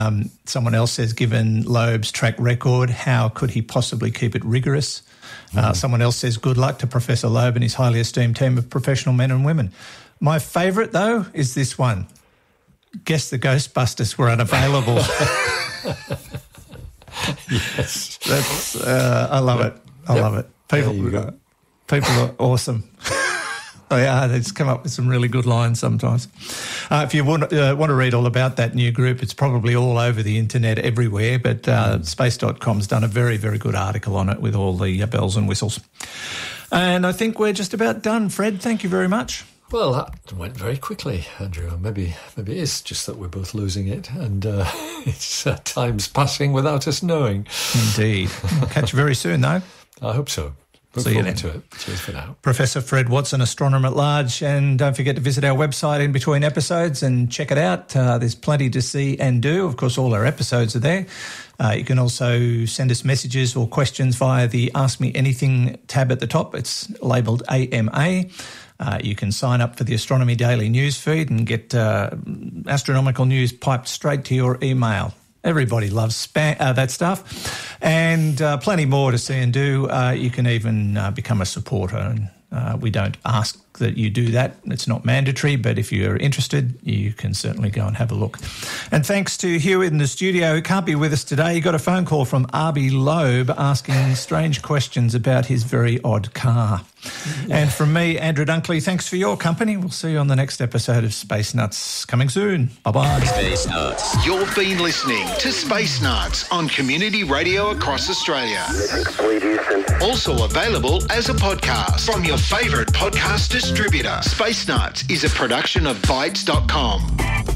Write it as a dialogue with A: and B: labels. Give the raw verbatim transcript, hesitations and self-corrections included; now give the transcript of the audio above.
A: Um, someone else says, given Loeb's track record, how could he possibly keep it rigorous? Mm. Uh, someone else says, good luck to Professor Loeb and his highly esteemed team of professional men and women. My favourite, though, is this one. Guess the Ghostbusters were unavailable.
B: Yes.
A: That's, uh, I love it. I yep. love it. People, uh, people are awesome. They are. They just come up with some really good lines sometimes. Uh, if you want, uh, want to read all about that new group, it's probably all over the internet everywhere, but uh, mm. space dot com's done a very, very good article on it with all the uh, bells and whistles. And I think we're just about done. Fred, thank you very much.
B: Well, that went very quickly, Andrew. Maybe maybe it is just that we're both losing it and uh, it's uh, time's passing without us knowing.
A: Indeed. I'll catch you very soon, though.
B: I hope so. Look
A: See you
B: forward
A: then.
B: to it. Cheers for now.
A: Professor Fred Watson, astronomer at large. And don't forget to visit our website in between episodes and check it out. Uh, there's plenty to see and do. Of course, all our episodes are there. Uh, you can also send us messages or questions via the Ask Me Anything tab at the top. It's labelled A M A. Uh, you can sign up for the Astronomy Daily news feed and get uh, astronomical news piped straight to your email. Everybody loves spam, uh, that stuff. And uh, plenty more to see and do. Uh, you can even uh, become a supporter. And uh, we don't ask that you do that. It's not mandatory, but if you're interested, you can certainly go and have a look. And thanks to Hugh in the studio, who can't be with us today. He got a phone call from Arby Loeb asking strange questions about his very odd car. Yeah. And from me, Andrew Dunkley, thanks for your company. We'll see you on the next episode of Space Nuts, coming soon. Bye-bye.
C: Space Nuts. You've been listening to Space Nuts on Community Radio across Australia. Also available as a podcast from your favourite podcast distributor. Space Nuts is a production of Bytes dot com.